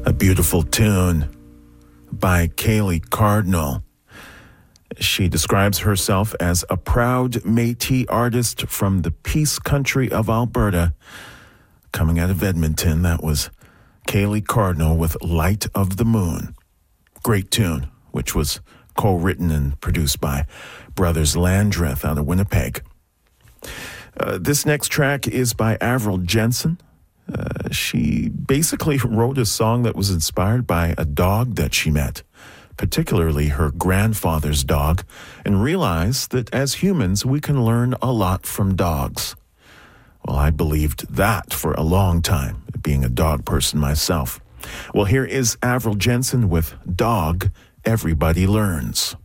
A beautiful tune by Kaylee Cardinal. She describes herself as a proud Métis artist from the Peace Country of Alberta. Coming out of Edmonton, that was Kaylee Cardinal with Light of the Moon. Great tune, which was co-written and produced by Brothers Landreth out of Winnipeg. This next track is by Avril Jensen. She basically wrote a song that was inspired by a dog that she met, particularly her grandfather's dog, and realized that as humans we can learn a lot from dogs. Well, I believed that for a long time, being a dog person myself. Well, here is Avril Jensen with Dog, Everybody Learns.